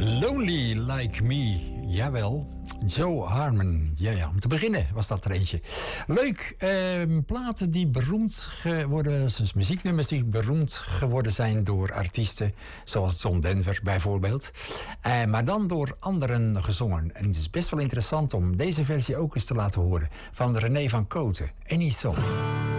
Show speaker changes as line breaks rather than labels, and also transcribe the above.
Lonely Like Me, jawel. Joe Harmon, ja, om te beginnen was dat er eentje. Leuk, platen die beroemd geworden, dus muzieknummers die beroemd geworden zijn door artiesten, zoals John Denver bijvoorbeeld. Maar dan door anderen gezongen. En het is best wel interessant om deze versie ook eens te laten horen van René van Cooten. Any Song.